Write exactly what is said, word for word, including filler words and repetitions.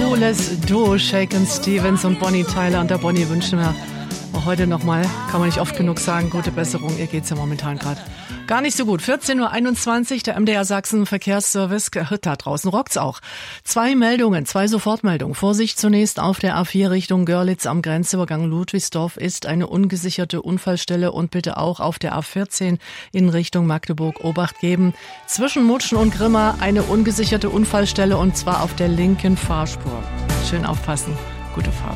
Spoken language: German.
cooles Duo, Shakin' Stevens und Bonnie Tyler. Und der Bonnie wünschen wir auch heute nochmal, kann man nicht oft genug sagen, gute Besserung. Ihr geht's ja momentan gerade gar nicht so gut. vierzehn Uhr einundzwanzig, der M D R Sachsen Verkehrsservice. Da draußen rockt's auch. Zwei Meldungen, zwei Sofortmeldungen. Vorsicht zunächst auf der A vier Richtung Görlitz am Grenzübergang Ludwigsdorf ist eine ungesicherte Unfallstelle und bitte auch auf der A vierzehn in Richtung Magdeburg Obacht geben. Zwischen Mutschen und Grimma eine ungesicherte Unfallstelle und zwar auf der linken Fahrspur. Schön aufpassen. Gute Fahrt.